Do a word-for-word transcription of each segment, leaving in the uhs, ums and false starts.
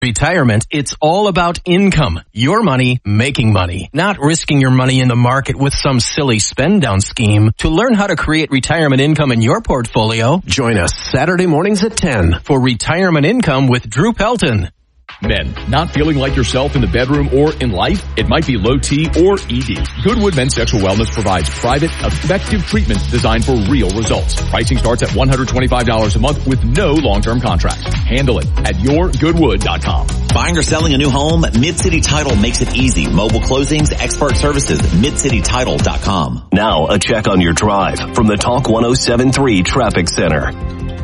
Retirement, it's all about income. Your money making money, not risking your money in the market with some silly spend down scheme. To learn how to create retirement income in your portfolio, join us Saturday mornings at ten for Retirement Income with Drew Pelton. Men, not feeling like yourself in the bedroom or in life? It might be low T or E D. Goodwood Men's Sexual Wellness provides private, effective treatments designed for real results. Pricing starts at one hundred twenty-five dollars a month with no long-term contract. Handle it at your goodwood dot com. Buying or selling a new home? Mid-City Title makes it easy. Mobile closings, expert services, mid city title dot com. Now a check on your drive from the Talk one oh seven point three Traffic Center.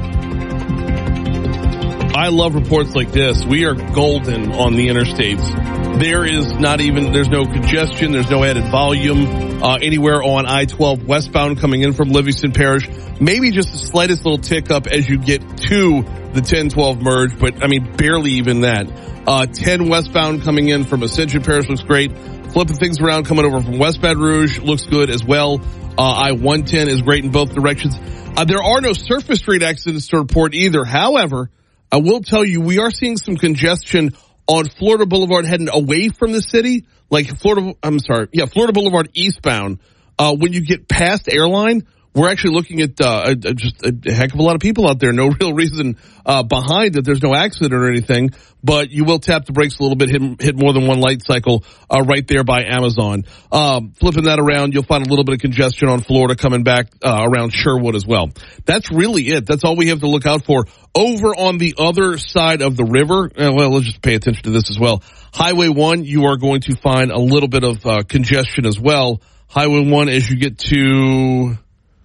I love reports like this. We are golden on the interstates. There is not even, there's no congestion, there's no added volume uh, anywhere on I twelve westbound coming in from Livingston Parish. Maybe just the slightest little tick up as you get to the ten twelve merge, but I mean barely even that. Uh, ten westbound coming in from Ascension Parish looks great. Flipping things around coming over from West Baton Rouge looks good as well. Uh, I one ten is great in both directions. Uh, there are no surface street accidents to report either. However, I will tell you, we are seeing some congestion on Florida Boulevard heading away from the city, like Florida, I'm sorry, yeah, Florida Boulevard eastbound. Uh, when you get past Airline, we're actually looking at uh, a, a, just a heck of a lot of people out there. No real reason uh, behind it. There's no accident or anything, but you will tap the brakes a little bit, hit, hit more than one light cycle uh, right there by Amazon. Um, flipping that around, you'll find a little bit of congestion on Florida coming back uh, around Sherwood as well. That's really it. That's all we have to look out for. Over on the other side of the river, uh, well, let's just pay attention to this as well. Highway one, you are going to find a little bit of uh, congestion as well. Highway one, as you get to...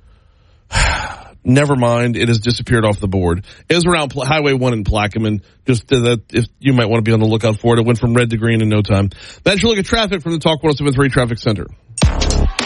Never mind, it has disappeared off the board. It was around Pl- Highway one in Plaquemine. Just uh, that if you might want to be on the lookout for it. It went from red to green in no time. That's your look at traffic from the Talk one oh seven point three Traffic Center.